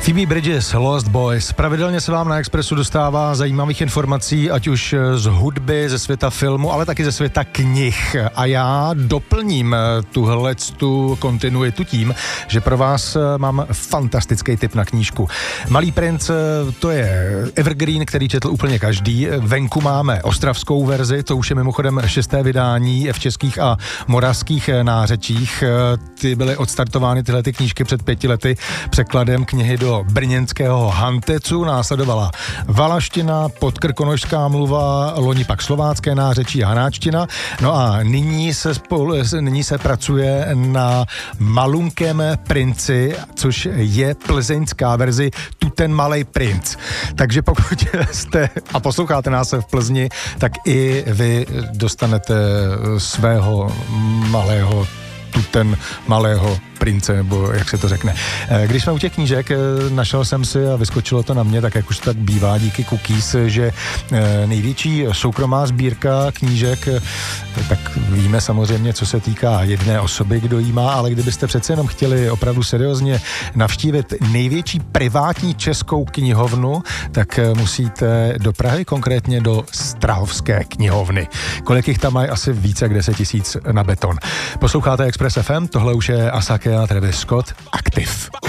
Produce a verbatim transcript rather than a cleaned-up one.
Phoebe Bridgers, Lost Boys. Pravidelně se vám na Expressu dostává zajímavých informací, ať už z hudby, ze světa filmu, ale taky ze světa knih. A já doplním tuhle tu kontinuitu tím, že pro vás mám fantastický tip na knížku. Malý princ, to je evergreen, který četl úplně každý. Venku máme ostravskou verzi, to už je mimochodem šesté vydání v českých a moravských nářečích. Ty byly odstartovány tyhle ty knížky před pěti lety překladem knihy do brněnského Hantecu, následovala valaština, podkrkonošská mluva, loni pak slovácké nářečí a hanáčtina. No a nyní se, spolu, nyní se pracuje na Malunkém princi, což je plzeňská verzi Tu ten malej princ. Takže pokud jste a posloucháte nás v Plzni, tak i vy dostanete svého malého Tu ten malého prince, nebo jak se to řekne. Když jsme u těch knížek, našel jsem si a vyskočilo to na mě, tak jak už tak bývá díky cookies, že největší soukromá sbírka knížek, tak víme samozřejmě, co se týká jedné osoby, kdo jí má, ale kdybyste přece jenom chtěli opravdu seriózně navštívit největší privátní českou knihovnu, tak musíte do Prahy, konkrétně do Strahovské knihovny. Kolik jich tam mají? Asi více jak deset tisíc na beton. Posloucháte Express ef em, tohle už je Asake a Travis Scott, Aktiv.